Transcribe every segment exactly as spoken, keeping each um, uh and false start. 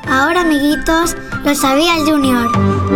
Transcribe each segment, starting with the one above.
Ahora, amiguitos, lo sabía el Junior.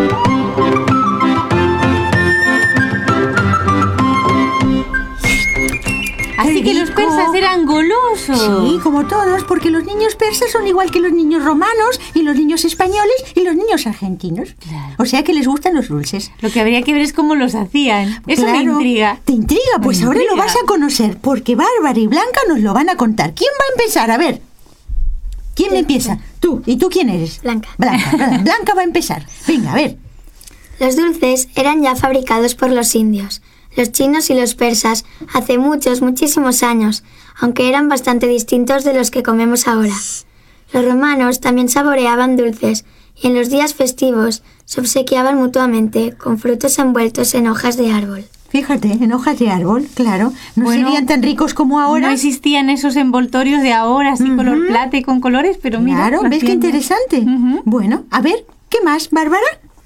Así que los persas eran golosos. Sí, como todos, porque los niños persas son igual que los niños romanos y los niños españoles y los niños argentinos. Claro. O sea que les gustan los dulces. Lo que habría que ver es cómo los hacían. Eso Claro. me intriga. ¿Te intriga? Pues Me ahora intriga. lo vas a conocer, porque Bárbara y Blanca nos lo van a contar. ¿Quién va a empezar? A ver. ¿Quién me empieza? Tú. ¿Y tú quién eres? Blanca. Blanca. Blanca, Blanca va a empezar. Venga, a ver. Los dulces eran ya fabricados por los indios, los chinos y los persas hace muchos, muchísimos años, aunque eran bastante distintos de los que comemos ahora. Los romanos también saboreaban dulces y en los días festivos se obsequiaban mutuamente con frutos envueltos en hojas de árbol. Fíjate, en hojas de árbol, claro. No Bueno, serían tan ricos como ahora. No existían esos envoltorios de ahora, así Ujú. color plata y con colores, pero mira. Claro, lo ¿ves qué hacían ya. interesante? Ujú. Bueno, a ver, ¿qué más, Bárbara?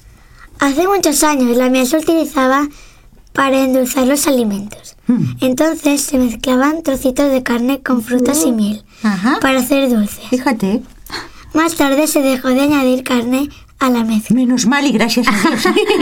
Hace muchos años la miel se utilizaba para endulzar los alimentos. Mm. Entonces se mezclaban trocitos de carne con frutas y miel Ajá. para hacer dulces. Fíjate. Más tarde se dejó de añadir carne a la mezcla. Menos mal y gracias a Dios.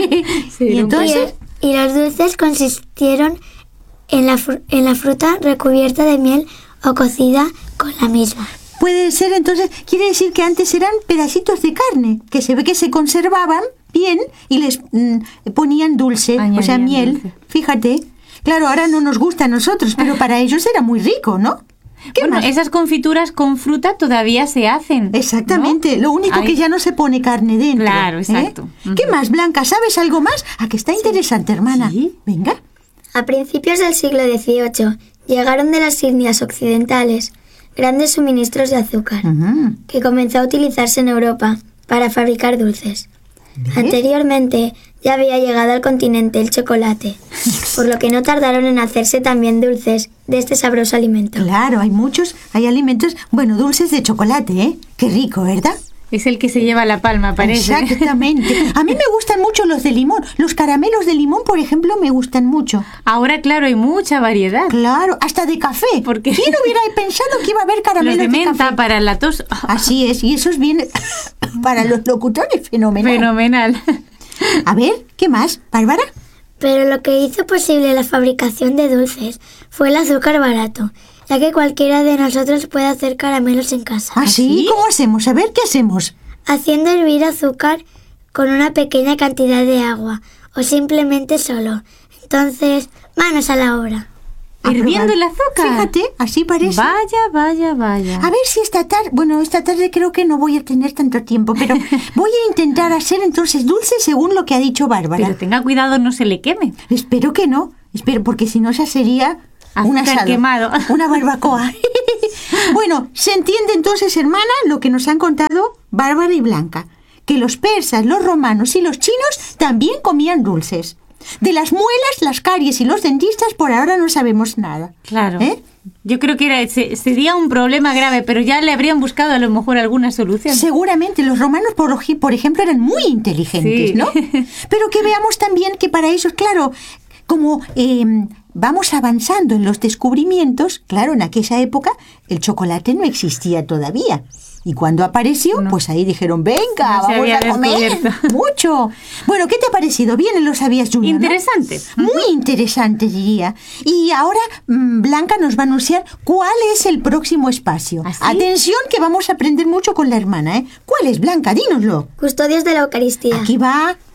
Sí, y no entonces, Y, y los dulces consistieron en la, fru- en la fruta recubierta de miel o cocida con la misma. puede ser entonces, quiere decir que antes eran pedacitos de carne, que se ve que se conservaban bien y les mm, ponían dulce, o sea, Añadían miel. dulce. Fíjate. Claro, ahora no nos gusta a nosotros, pero para ellos era muy rico, ¿no? ¿Qué Bueno, más? esas confituras con fruta todavía se hacen. Exactamente, ¿no? lo único Ay, que ya no se pone carne dentro. Claro, ¿eh? exacto. ¿Qué Ujú. más, Blanca? ¿Sabes algo más? ¿A que está interesante, hermana? Sí. Venga. A principios del siglo dieciocho llegaron de las Indias occidentales grandes suministros de azúcar, Ujú. que comenzó a utilizarse en Europa para fabricar dulces. ¿Ves? Anteriormente ya había llegado al continente el chocolate, por lo que no tardaron en hacerse también dulces de este sabroso alimento. Claro, hay muchos, hay alimentos, bueno, dulces de chocolate, ¿eh? Qué rico, ¿verdad? Es el que se lleva la palma, parece. Exactamente. A mí me gustan mucho los de limón. Los caramelos de limón, por ejemplo, me gustan mucho. Ahora, claro, hay mucha variedad. Claro, hasta de café. ¿Por qué? ¿Quién hubiera pensado que iba a haber Los caramelos de menta café? para la tos. Así es, y eso es bien para los locutores, fenomenal. Fenomenal. A ver, ¿qué más, Bárbara? Pero lo que hizo posible la fabricación de dulces fue el azúcar barato, ya que cualquiera de nosotros puede hacer caramelos en casa, ¿Ah, sí? ¿sí? ¿Cómo hacemos? A ver, ¿qué hacemos? haciendo hervir azúcar con una pequeña cantidad de agua o simplemente solo. Entonces, manos a la obra. A Hirviendo probar. el azúcar. Fíjate, así parece. Vaya, vaya, vaya. A ver si esta tarde, bueno, esta tarde creo que no voy a tener tanto tiempo, pero voy a intentar hacer entonces dulces según lo que ha dicho Bárbara. Pero tenga cuidado, no se le queme. Espero que no, espero, porque si no, esa sería un Azúcar asado, quemado. una barbacoa. Bueno, se entiende entonces, hermana, lo que nos han contado Bárbara y Blanca, que los persas, los romanos y los chinos también comían dulces. De las muelas, las caries y los dentistas por ahora no sabemos nada. Claro. ¿Eh? Yo creo que era, se- sería un problema grave, pero ya le habrían buscado a lo mejor alguna solución. Seguramente los romanos, por, oji- por ejemplo, eran muy inteligentes, Sí. ¿no? Pero que veamos también que para ellos, claro, como eh, vamos avanzando en los descubrimientos, claro, en aquella época el chocolate no existía todavía. Y cuando apareció, No. pues ahí dijeron, venga, No se vamos había a comer descubierto. mucho. Bueno, ¿qué te ha parecido? Bien, lo sabías, Junior, ¿no? Interesante. Muy interesante, diría. Y ahora mm, Blanca nos va a anunciar cuál es el próximo espacio. ¿Ah, sí? Atención, que vamos a aprender mucho con la hermana, ¿eh? ¿Cuál es, Blanca? Dínoslo. Custodios de la Eucaristía. Aquí va